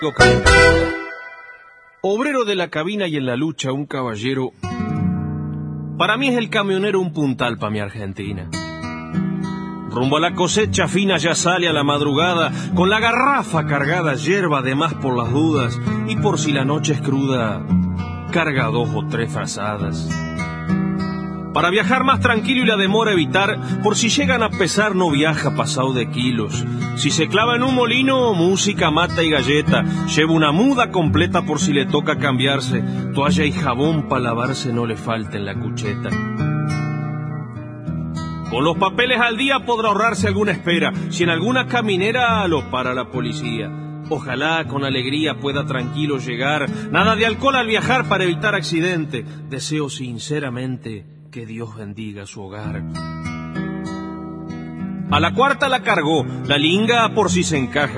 Obrero de la cabina y en la lucha un caballero. Para mí es el camionero un puntal pa' mi Argentina. Rumbo a la cosecha fina ya sale a la madrugada, con la garrafa cargada, yerba de más por las dudas, y por si la noche es cruda, carga 2 o 3 frazadas. Para viajar más tranquilo y la demora evitar, por si llegan a pesar no viaja pasado de kilos. Si se clava en un molino, música, mata y galleta. Lleva una muda completa por si le toca cambiarse. Toalla y jabón para lavarse no le falta en la cucheta. Con los papeles al día podrá ahorrarse alguna espera, si en alguna caminera lo para la policía. Ojalá con alegría pueda tranquilo llegar. Nada de alcohol al viajar para evitar accidente. Deseo sinceramente que Dios bendiga su hogar. A la cuarta la cargó, la linga por si se encaja.